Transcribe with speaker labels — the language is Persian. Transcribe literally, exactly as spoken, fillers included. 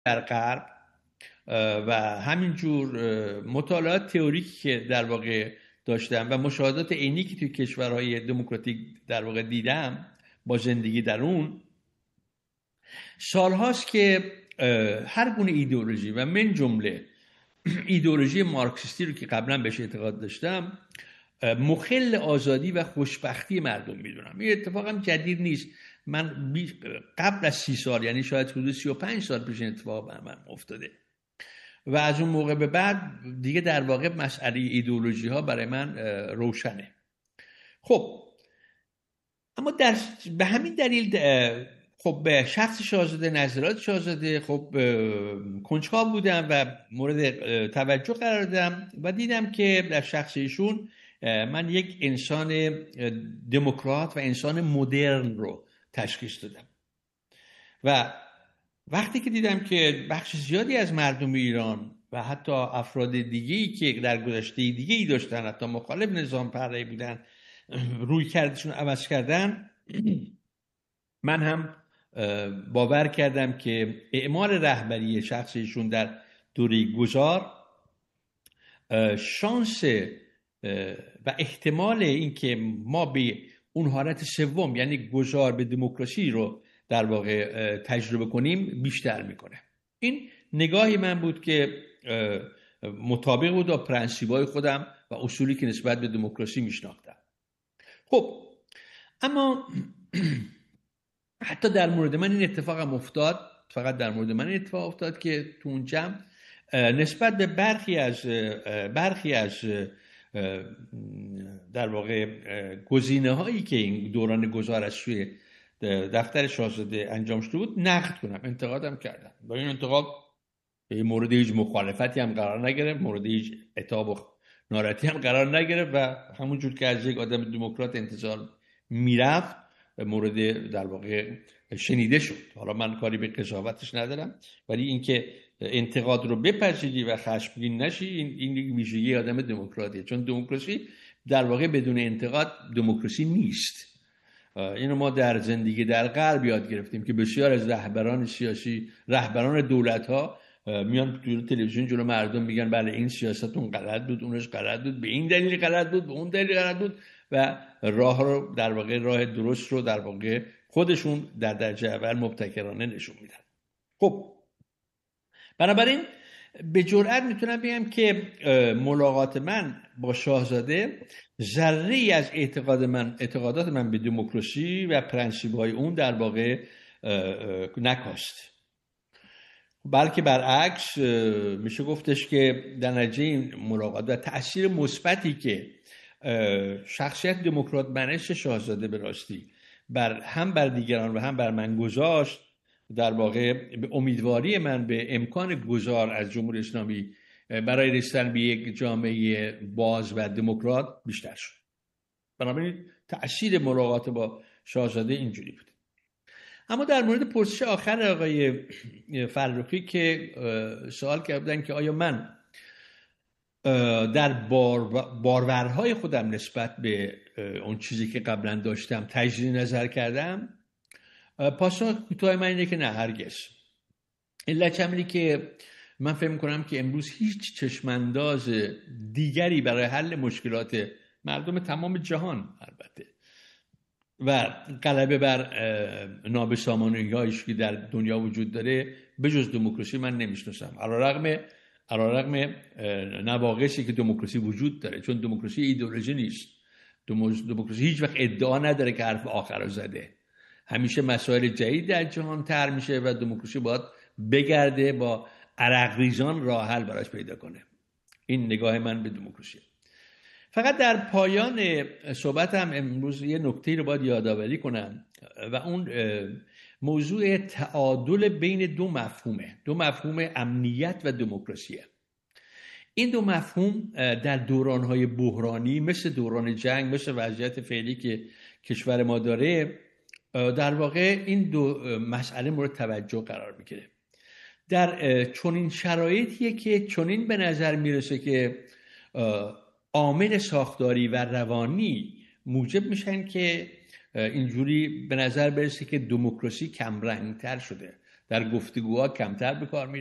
Speaker 1: در غرب و همینجور مطالعات تئوریکی که در واقع داشتم و مشاهدات عینی که توی کشورهای دموکراتیک در واقع دیدم با زندگی در اون، سالهاست که هر گونه ایدئولوژی و من جمله ایدئولوژی مارکسیستی رو که قبلا بهش اعتقاد داشتم مخل آزادی و خوشبختی مردم میدونم. این اتفاق هم جدید نیست. من قبل از سی سال، یعنی شاید حدود سی و پنج سال پیش این اتفاق به من افتاده و از اون موقع به بعد دیگه در واقع مسئله ایدئولوژی ها برای من روشنه. خب اما در به همین دلیل خب به شخص شاهزاده، نظریات شاهزاده خب کنجکاو بودم و مورد توجه قرار دادم و دیدم که در شخص ایشون من یک انسان دموکرات و انسان مدرن رو تشخیص دادم و وقتی که دیدم که بخش زیادی از مردم ایران و حتی افراد دیگه‌ای که در گذشته دیگه‌ای داشتن، حتی مخالف نظام پهلوی بودن، روی کردشون عوض کردن، من هم باور کردم که اعمال رهبری شخصیشون در دوره گذار شانس و احتمال اینکه ما به اون حالت سوم یعنی گذار به دموکراسی رو در واقع تجربه کنیم بیشتر میکنه. این نگاهی من بود که مطابق بود با پرنسیب‌های خودم و اصولی که نسبت به دموکراسی میشناختم. خب اما حتی در مورد من این اتفاق هم افتاد، فقط در مورد من این اتفاق افتاد که تو اون جمع نسبت به برخی از برخی از در واقع گزینه هایی که این دوران گذار از سوی دفتر شاهزاده انجام شده بود نقد کنم، انتقادم کردم. با این انتقاد به مورد هیچ مخالفتی هم قرار نگرفت، مورد هیچ عتاب و ناراحتی هم قرار نگرفت و همونجور که از یک آدم دموکرات انتظار میرفت مورد در واقع شنیده شد. حالا من کاری به قضاوتش ندارم، ولی اینکه انتقاد رو بپذیری و خشمگین نشی این این ویژگی آدم دموکراتیه، چون دموکراسی در واقع بدون انتقاد دموکراسی نیست. اینو ما در زندگی در غرب یاد گرفتیم که بسیار از رهبران سیاسی، رهبران دولت‌ها میان تو تلویزیون جلو مردم میگن بله این سیاست اون غلط بود، اونش غلط بود، به این دلیل غلط بود، به اون دلیل غلط بود و راه رو در واقع راه درست رو در واقع خودشون در درجه اول مبتکرانه نشون میدن. خب بنابراین به جرئت میتونم بگم که ملاقات من با شاهزاده ذره‌ای از اعتقاد من اعتقادات من به دموکراسی و پرنسیب‌های اون در واقع نکاست، بلکه برعکس میشه گفتش که در نتیجه این ملاقات و تأثیر مثبتی که شخصیت دموکرات منش شاهزاده به راستی بر هم بر دیگران و هم بر من گذاشت، در واقع به امیدواری من به امکان گذار از جمهوری اسلامی برای رسیدن به یک جامعه باز و دموکرات بیشتر شد. بنابراین تأثیر ملاقات با شاهزاده اینجوری بود. اما در مورد پرسش آخر آقای فرخی که سوال کردن که آیا من در بار بارورهای خودم نسبت به اون چیزی که قبلا داشتم تجدید نظر کردم، پاسخ کوتاه من اینه که نه، هرگز. علت همینه که من فکر می‌کنم که امروز هیچ چشمانداز دیگری برای حل مشکلات مردم تمام جهان البته و غلبه بر نابسامانی‌هایش که در دنیا وجود داره به جز دموکراسی من نمی‌شناسم. علی‌رغم علی‌رغم نواقصی که دموکراسی وجود داره، چون دموکراسی ایدئولوژی نیست. دموکراسی هیچ وقت ادعا نداره که حرف آخر رو زده. همیشه مسائل جدید در جهان طرح میشه و دموکراسی باید بگرده با عرق ریزان راه حل براش پیدا کنه. این نگاه من به دموکراسی. فقط در پایان صحبتم امروز یه نکته رو باید یادآوری کنم و اون موضوع تعادل بین دو مفهومه، دو مفهوم امنیت و دموکراسیه. این دو مفهوم در دوران‌های بحرانی مثل دوران جنگ، مثل وضعیت فعلی که کشور ما داره، در واقع این دو مسئله مورد توجه قرار میگیره. در چنین شرایطیه که چنین به نظر میرسه که عامل ساختاری و روانی موجب میشن که اینجوری به نظر برسه که دموکراسی کم رنگتر شده، در گفتگوها کمتر به کار